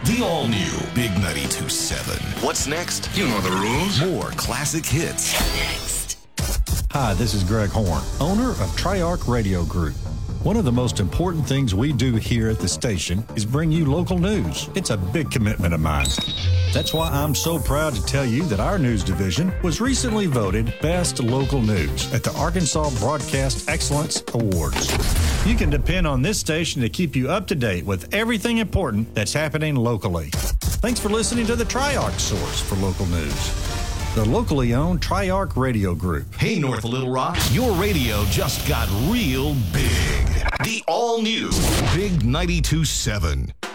The all-new Big 92.7. What's next? You know the rules. More classic hits. Next. Hi, this is Greg Horn, owner of Triarch Radio Group. One of the most important things we do here at the station is bring you local news. It's a big commitment of mine. That's why I'm so proud to tell you that our news division was recently voted Best Local News at the Arkansas Broadcast Excellence Awards. You can depend on this station to keep you up to date with everything important that's happening locally. Thanks for listening to the Triarch source for local news. The locally owned Triarch Radio Group. Hey, North Little Rock, your radio just got real big. The all-new Big 92.7.